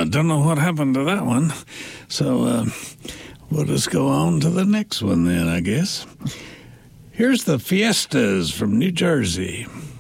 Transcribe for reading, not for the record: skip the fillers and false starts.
don't know what happened to that one. So we'll just go on to the next one then, I guess. Here's the Fiestas from New Jersey.